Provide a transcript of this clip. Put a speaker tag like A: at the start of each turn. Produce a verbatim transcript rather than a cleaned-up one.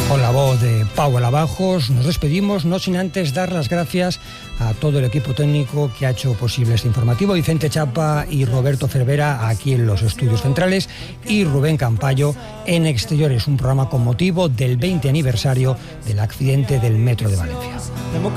A: Con la voz de Pau Alabajos nos despedimos, no sin antes dar las gracias a todo el equipo técnico que ha hecho posible este informativo, Vicente Chapa y Roberto Cervera aquí en los estudios centrales y Rubén Campayo en Exteriores, un programa con motivo del veinte aniversario del accidente del metro de Valencia.